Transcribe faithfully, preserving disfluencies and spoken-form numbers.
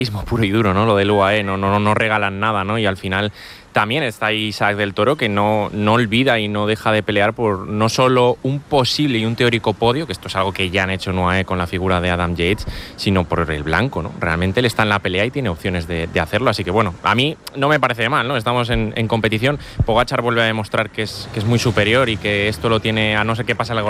puro y duro, ¿no? Lo del U A E, no, no, no regalan nada, ¿no? Y al final también está ahí Isaac del Toro, que no, no olvida y no deja de pelear por no solo un posible y un teórico podio, que esto es algo que ya han hecho en U A E con la figura de Adam Yates, sino por el blanco, ¿no? Realmente él está en la pelea y tiene opciones de, de hacerlo, así que bueno, a mí no me parece mal, ¿no? Estamos en, en competición, Pogačar vuelve a demostrar que es, que es muy superior y que esto lo tiene, a no ser que pase algo